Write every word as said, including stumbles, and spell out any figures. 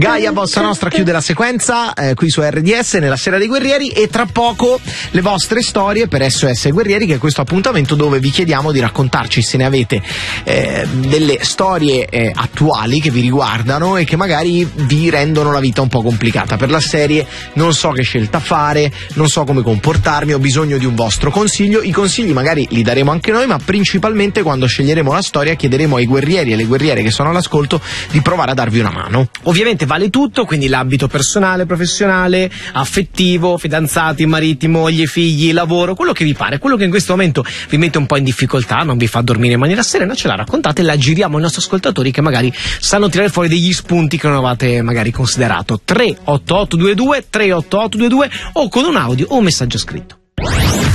Gaia, Bossa Nostra chiude la sequenza eh, qui su R D S nella Sera dei Guerrieri, e tra poco le vostre storie per S O S Guerrieri, che è questo appuntamento dove vi chiediamo di raccontarci se ne avete eh, delle storie eh, attuali che vi riguardano e che magari vi rendono la vita un po' complicata per la serie. Non so che scelta fare, non so come comportarmi, ho bisogno di un vostro consiglio. I consigli magari li daremo anche noi, ma principalmente quando sceglieremo la storia chiederemo ai guerrieri e alle guerriere che sono all'ascolto di provare a darvi una mano. Ovviamente vale tutto, quindi l'ambito personale, professionale, affettivo, fidanzati, mariti, moglie, figli, lavoro, quello che vi pare, quello che in questo momento vi mette un po' in difficoltà, non vi fa dormire in maniera serena, ce la raccontate e la giriamo ai nostri ascoltatori che magari sanno tirare fuori degli spunti che non avevate magari considerato. Tre otto otto due due tre otto otto due due o con un audio o un messaggio scritto.